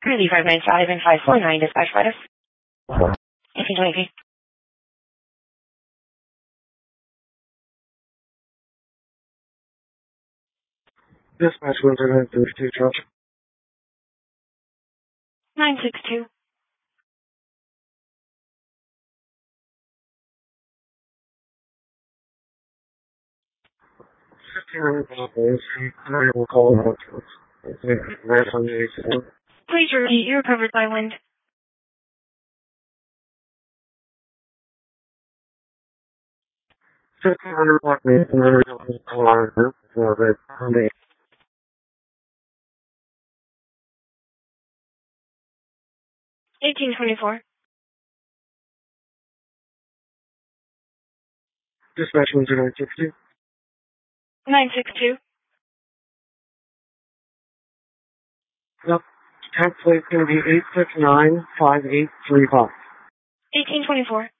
Currently 595 and 549 dispatch status. 1820. Dispatch 132 truck. 962. I will call about trucks. Please repeat, you're covered by wind. $1,500 maintenance for the Hyundai. 1824. Dispatch 162. 962. Yep. Temp plate's going to be 8695835. 1824.